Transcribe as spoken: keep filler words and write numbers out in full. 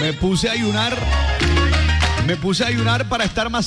Me puse a ayunar. Me puse a ayunar para estar más